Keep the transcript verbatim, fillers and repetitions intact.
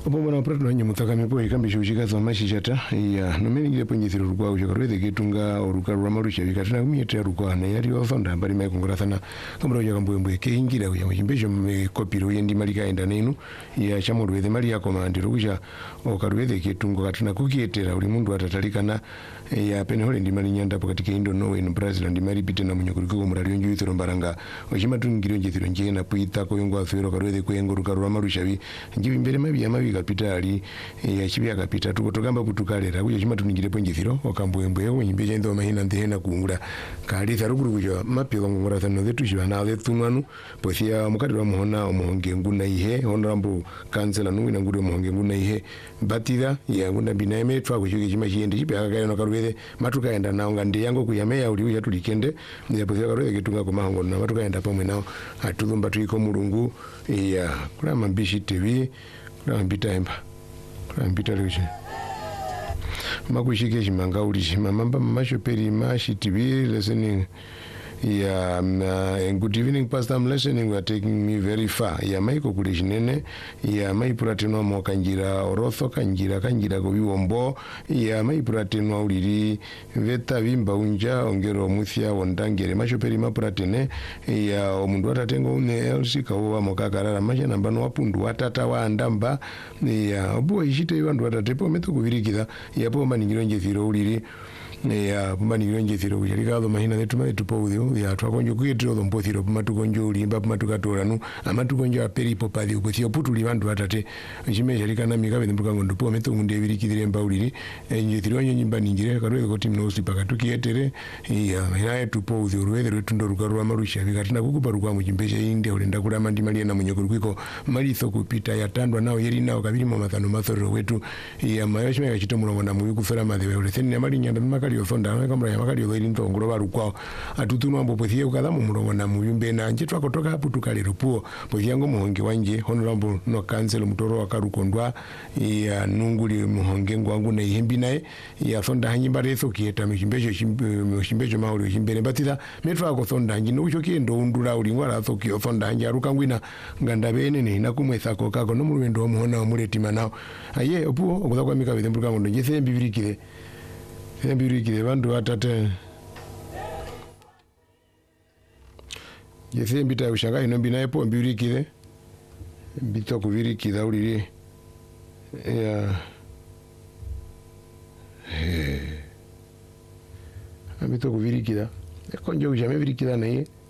Opo na prato nanye mutaka mepo ikambi shushika za mashi chata ya nomeni ngile ponye thiru rukwa uchakarwethe ketunga oruka rwamarusha vikatana kumiyete rukwa na yari wafanda mbali mai kongorasana kamura uja kambuembwe ke ingira uya mchimbesho mekopiro uyendi malika enda nenu ya chamurwethe mali yako maandiro kusha okarwethe ketunga katana kukietera uli mundu atatalikana ya pene hole ndi mali nyanda katika Indo Norway no Brazil ndi mali pite na munyokuriko kumurari onju ithiro mbaranga ochimatungiro njithiro njena puita koyongo afero karwethe kwengo ruka rwamarusha vi njibi mbere mabi ya mabi kapitali ya chibya kapita tukotogamba kutukalera kuyo chimatuningire njithiro okambwembwe wenyimbe chendo mahina ndihena kuungula kali tharukuru kujo mapyo ngora thano zetu chibana zetunwanu pothia mukati wa muhona omuhonge nguna ihe honorable councilor nuwina ngure omuhonge nguna ihe batira ya ngunda biname twa kuchuke chima chiende chipya kakayo no karwethe matuka enda naonga ndi yango kuyameya uli uya tulikende ya pothia karwethe kitunga kwa mahongo na matuka enda pamwe nao atulumba tuiko mulungu ya kula mambishi T V kula mbita emba kula mbita leche makushike chimanga uli chimamba mashoperi mashi T V listening. Yeah, um, uh, good evening, Pastor. I'm listening. You are taking me very far. Yeah, maiko kule chinene. Yeah, mai purateno mo kanjira orotho kanjira kanjira ko biwombo. Yeah, mai purateno uliri veta vimba unja ongero muthia wondangere mashoperi mapuratene. Yeah, omundu atatengo une elsi kawa mokakarara masha nambano wapundu watata wa andamba. Yeah, obuwa ishite wandu watatepo meto kuvirikida. Yeah, po maningiro njethiro uliri. Ya pumani nje thiro kujalika mahina zetu mai tupoudhio ya twakonjo kuitiro dombo thiro pumatukonjo ulimba pumatukatoranu amatukonjo aperipo padhi upothio putuli bantu batate nchime jalika na mikabe ndimbuka ngondopo meto munde birikidire mbauliri nje thiro nyo nyimba ninjire karwe ko team no sipaka tukietere ya mahina tupoudhio rwethe rwetundo rukarwa marusha bikatina kukuparuka mu chimbeshe inde ulenda kulama ndi mali na munyoko kwiko mali thoko kupita yatandwa nao yeri nao kabiri mu mathano mathoro wetu ya mayoshime yakachito murongo na muyu kufera mathewe uletheni mali nyanda makali yofonda kamera yamakali yoiri ntongoro barukwa atutunwa ambo pothie ukala mu murongo na muyumbe na nje twakotoka hapo tukalero puo pothia ngo muhonge wanje honorable no council mutoro wakarukondwa ya nunguli muhonge ngwangu na ihembi naye ya fonda hanyimba retho kieta mishimbejo shimbejo mauli shimbere batira metwa akothonda nji no uchokie ndo undula uli ngwara thokio fonda hanja arukangwina nganda bene ni nakumwetha ko kako no mulwendo muhona muletima nao aye opuo okuza kwa mika bidembuka ngondo nje mbibirikire Mbirikide bandu atate Jese mbita ushanga ino mbina epo mbirikide mbita kuvirikida uliri ya mbita kuvirikida konjo ujame virikida na ye